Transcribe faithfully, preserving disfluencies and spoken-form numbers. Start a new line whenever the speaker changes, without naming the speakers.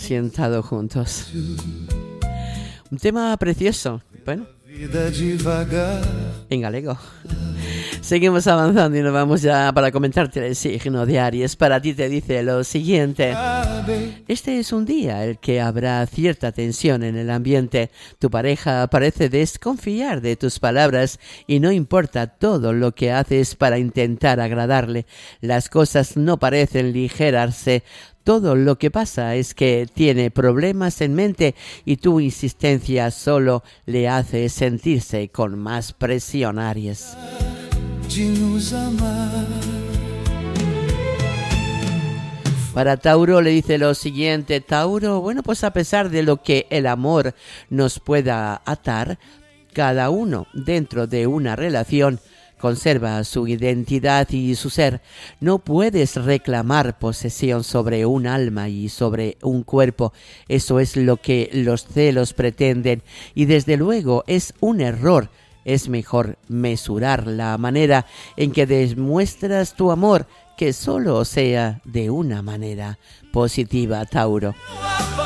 sentado juntos. Un tema precioso, bueno, en galego. Seguimos avanzando y nos vamos ya para comentarte el signo de Aries. Para ti te dice lo siguiente: este es un día en el que habrá cierta tensión en el ambiente. Tu pareja parece desconfiar de tus palabras y no importa todo lo que haces para intentar agradarle. Las cosas no parecen aligerarse. Todo lo que pasa es que tiene problemas en mente y tu insistencia solo le hace sentirse con más presión, Aries. Para Tauro le dice lo siguiente: Tauro, bueno, pues a pesar de lo que el amor nos pueda atar, cada uno dentro de una relación conserva su identidad y su ser. No puedes reclamar posesión sobre un alma y sobre un cuerpo. Eso es lo que los celos pretenden y desde luego es un error. Es mejor mesurar la manera en que demuestras tu amor, que solo sea de una manera positiva, Tauro.